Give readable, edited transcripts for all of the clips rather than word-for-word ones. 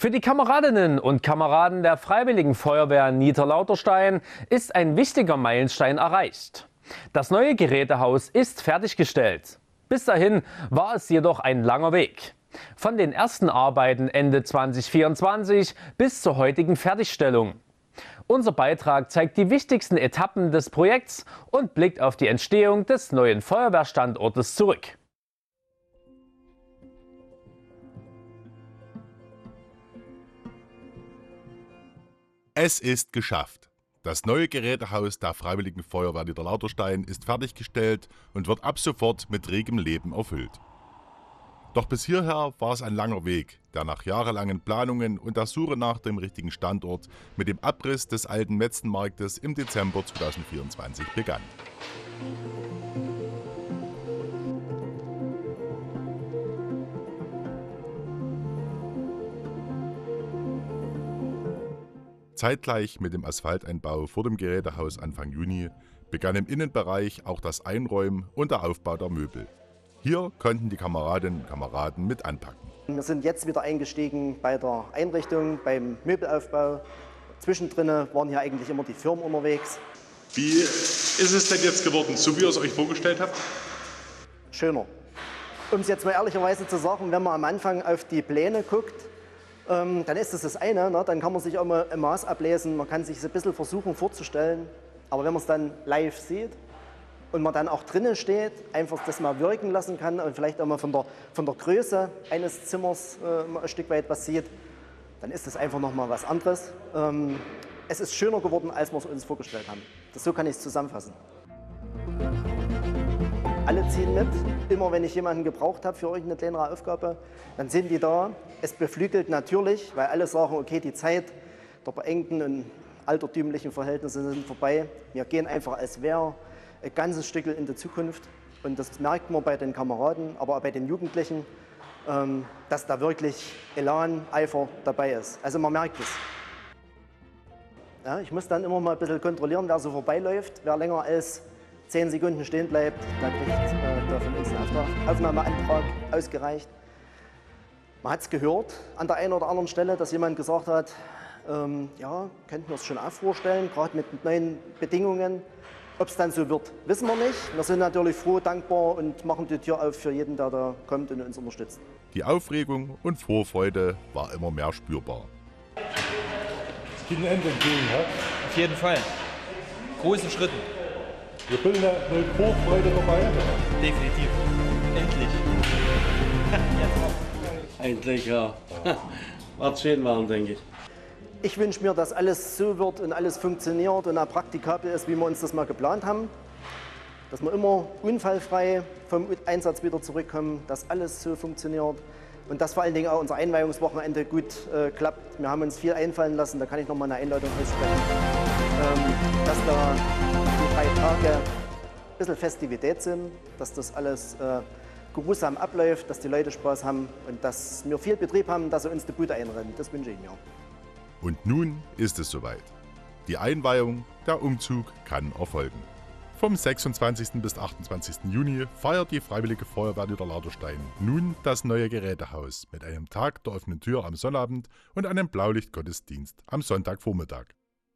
Für die Kameradinnen und Kameraden der Freiwilligen Feuerwehr Niederlauterstein ist ein wichtiger Meilenstein erreicht. Das neue Gerätehaus ist fertiggestellt. Bis dahin war es jedoch ein langer Weg. Von den ersten Arbeiten Ende 2024 bis zur heutigen Fertigstellung. Unser Beitrag zeigt die wichtigsten Etappen des Projekts und blickt auf die Entstehung des neuen Feuerwehrstandortes zurück. Es ist geschafft. Das neue Gerätehaus der Freiwilligen Feuerwehr Niederlauterstein ist fertiggestellt und wird ab sofort mit regem Leben erfüllt. Doch bis hierher war es ein langer Weg, der nach jahrelangen Planungen und der Suche nach dem richtigen Standort mit dem Abriss des alten Metzenmarktes im Dezember 2024 begann. Zeitgleich mit dem Asphalteinbau vor dem Gerätehaus Anfang Juni begann im Innenbereich auch das Einräumen und der Aufbau der Möbel. Hier konnten die Kameradinnen und Kameraden mit anpacken. Wir sind jetzt wieder eingestiegen bei der Einrichtung, beim Möbelaufbau. Zwischendrin waren hier eigentlich immer die Firmen unterwegs. Wie ist es denn jetzt geworden, so wie ihr es euch vorgestellt habt? Schöner. Um es jetzt mal ehrlicherweise zu sagen, wenn man am Anfang auf die Pläne guckt, dann ist das eine, ne? Dann kann man sich auch mal ein Maß ablesen, man kann sich es ein bisschen versuchen vorzustellen. Aber wenn man es dann live sieht und man dann auch drinnen steht, einfach das mal wirken lassen kann und vielleicht auch mal von der Größe eines Zimmers ein Stück weit was sieht, dann ist das einfach nochmal was anderes. Es ist schöner geworden, als wir es uns vorgestellt haben. So kann ich es zusammenfassen. Alle ziehen mit. Immer wenn ich jemanden gebraucht habe für irgendeine kleinere Aufgabe, dann sind die da. Es beflügelt natürlich, weil alle sagen, okay, die Zeit der beengten und altertümlichen Verhältnisse sind vorbei. Wir gehen einfach als Wehr ein ganzes Stück in die Zukunft. Und das merkt man bei den Kameraden, aber auch bei den Jugendlichen, dass da wirklich Elan, Eifer dabei ist. Also man merkt es. Ja, ich muss dann immer mal ein bisschen kontrollieren, wer so vorbeiläuft. Wer länger als 10 Sekunden stehen bleibt, dann kriegt da von uns einen Aufnahmeantrag ausgereicht. Man hat es gehört an der einen oder anderen Stelle, dass jemand gesagt hat, ja, könnten wir es schon auch vorstellen, gerade mit neuen Bedingungen. Ob es dann so wird, wissen wir nicht. Wir sind natürlich froh, dankbar und machen die Tür auf für jeden, der da kommt und uns unterstützt. Die Aufregung und Vorfreude war immer mehr spürbar. Es geht ein Ende entgegen, ja? Auf jeden Fall. Großen Schritten. Wir bilden eine Vorfreude dabei. Definitiv. Endlich. Endlich, ja. Wird schön werden, denke ich. Ich wünsche mir, dass alles so wird und alles funktioniert und auch praktikabel ist, wie wir uns das mal geplant haben. Dass wir immer unfallfrei vom Einsatz wieder zurückkommen, dass alles so funktioniert. Und dass vor allen Dingen auch unser Einweihungswochenende gut klappt. Wir haben uns viel einfallen lassen, da kann ich noch mal eine Einladung aussprechen. Dass da die 3 Tage ein bisschen Festivität sind, dass das alles geruhsam abläuft, dass die Leute Spaß haben und dass wir viel Betrieb haben, dass sie uns die Bude einrennen. Das wünsche ich mir. Und nun ist es soweit. Die Einweihung, der Umzug kann erfolgen. Vom 26. bis 28. Juni feiert die Freiwillige Feuerwehr Niederlauterstein nun das neue Gerätehaus mit einem Tag der offenen Tür am Sonnabend und einem Blaulichtgottesdienst am Sonntagvormittag.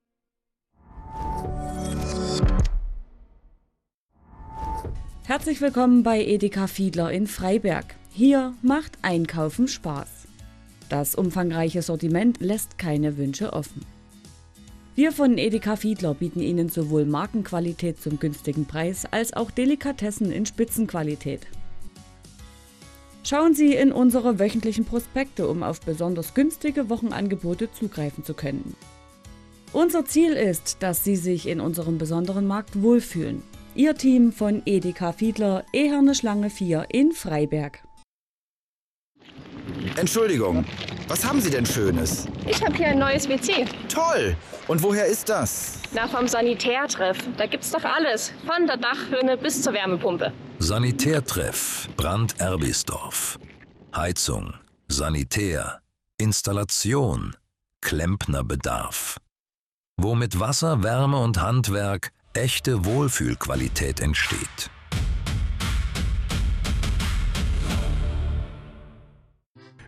Herzlich willkommen bei Edeka Fiedler in Freiberg. Hier macht Einkaufen Spaß. Das umfangreiche Sortiment lässt keine Wünsche offen. Wir von Edeka Fiedler bieten Ihnen sowohl Markenqualität zum günstigen Preis als auch Delikatessen in Spitzenqualität. Schauen Sie in unsere wöchentlichen Prospekte, um auf besonders günstige Wochenangebote zugreifen zu können. Unser Ziel ist, dass Sie sich in unserem besonderen Markt wohlfühlen. Ihr Team von Edeka Fiedler, Eherne Schlange 4 in Freiberg. Entschuldigung, was haben Sie denn Schönes? Ich habe hier ein neues WC. Toll! Und woher ist das? Na, vom Sanitärtreff. Da gibt's doch alles. Von der Dachrinne bis zur Wärmepumpe. Sanitärtreff, Brand Erbisdorf. Heizung, Sanitär, Installation, Klempnerbedarf. Wo mit Wasser, Wärme und Handwerk echte Wohlfühlqualität entsteht.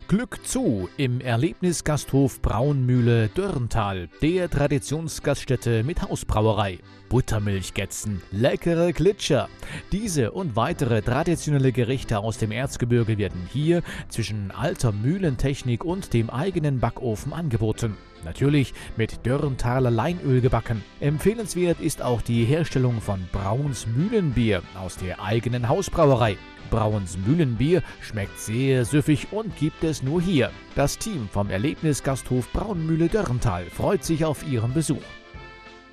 Glück zu im Erlebnisgasthof Braunmühle Dörrental, der Traditionsgaststätte mit Hausbrauerei. Buttermilchgätzen, leckere Glitscher. Diese und weitere traditionelle Gerichte aus dem Erzgebirge werden hier zwischen alter Mühlentechnik und dem eigenen Backofen angeboten. Natürlich mit Dörrenthaler Leinöl gebacken. Empfehlenswert ist auch die Herstellung von Brauns Mühlenbier aus der eigenen Hausbrauerei. Brauns Mühlenbier schmeckt sehr süffig und gibt es nur hier. Das Team vom Erlebnisgasthof Braunmühle Dörrental freut sich auf Ihren Besuch.